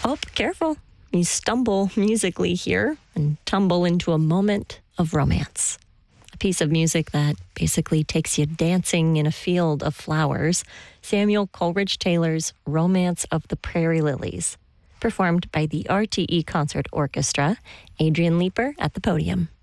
Oh, careful. You stumble musically here and tumble into a moment of romance. A piece of music that basically takes you dancing in a field of flowers. Samuel Coleridge Taylor's Romance of the Prairie Lilies, performed by the RTE Concert Orchestra. Adrian Leeper at the podium.